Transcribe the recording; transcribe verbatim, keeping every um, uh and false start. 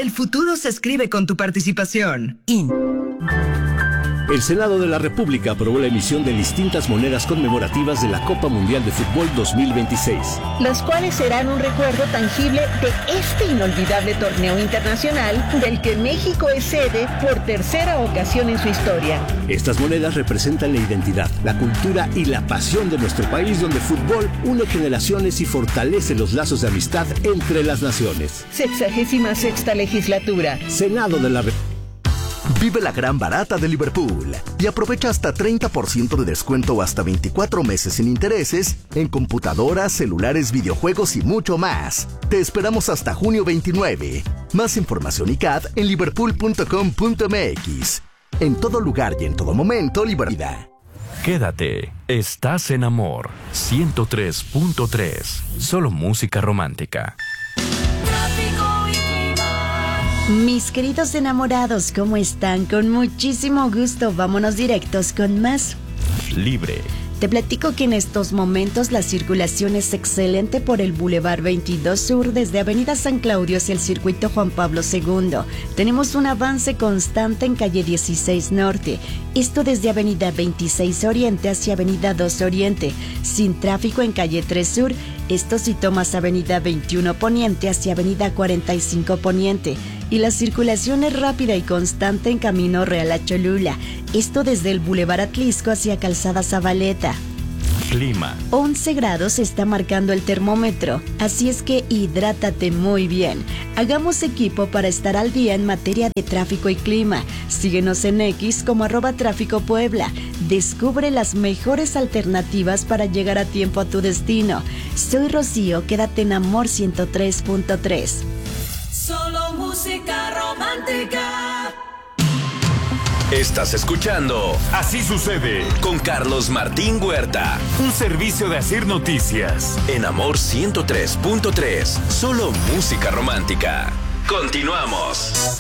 El futuro se escribe con tu participación. In. El Senado de la República aprobó la emisión de distintas monedas conmemorativas de la Copa Mundial de Fútbol dos mil veintiséis. Las cuales serán un recuerdo tangible de este inolvidable torneo internacional del que México es sede por tercera ocasión en su historia. Estas monedas representan la identidad, la cultura y la pasión de nuestro país, donde el fútbol une generaciones y fortalece los lazos de amistad entre las naciones. Sexagésima sexta legislatura. Senado de la República. Vive la gran barata de Liverpool y aprovecha hasta treinta por ciento de descuento o hasta veinticuatro meses sin intereses en computadoras, celulares, videojuegos y mucho más. Te esperamos hasta junio veintinueve. Más información y C A D en liverpool punto com punto m x. En todo lugar y en todo momento, Liverpool. Quédate, estás en Amor ciento tres punto tres. Solo música romántica. Mis queridos enamorados, ¿cómo están? Con muchísimo gusto, vámonos directos con más. Libre. Te platico que en estos momentos la circulación es excelente por el Boulevard veintidós Sur desde Avenida San Claudio hacia el Circuito Juan Pablo segundo. Tenemos un avance constante en calle dieciséis Norte, esto desde Avenida veintiséis Oriente hacia Avenida dos Oriente, sin tráfico en calle tres Sur, esto si tomas Avenida veintiuno Poniente hacia Avenida cuarenta y cinco Poniente. Y la circulación es rápida y constante en Camino Real a Cholula, esto desde el Boulevard Atlisco hacia Calzada Zabaleta. Clima. once grados está marcando el termómetro, así es que hidrátate muy bien. Hagamos equipo para estar al día en materia de tráfico y clima. Síguenos en X como arroba tráfico Puebla. Descubre las mejores alternativas para llegar a tiempo a tu destino. Soy Rocío, quédate en Amor ciento tres punto tres. Solo música romántica. Estás escuchando Así Sucede con Carlos Martín Huerta. Un servicio de Asir Noticias. En Amor ciento tres punto tres. Solo música romántica. Continuamos.